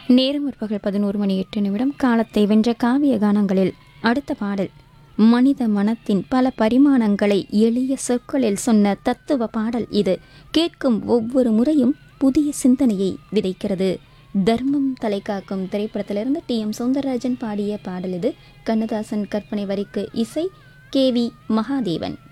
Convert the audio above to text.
நேரம் முற்பகல் 11:08 காலத்தை வென்ற காவிய கானங்களில் அடுத்த பாடல் மனித மனத்தின் பல பரிமாணங்களை எளிய சொற்களில் சொன்ன தத்துவ பாடல் இது. கேட்கும் ஒவ்வொரு முறையும் புதிய சிந்தனையை விதைக்கிறது. தர்மம் தலை காக்கும் திரைப்படத்திலிருந்து டி.எம். சௌந்தரராஜன் பாடிய பாடல் இது. கண்ணதாசன் கற்பனை வரிக்கு இசை கே.வி. மகாதேவன்.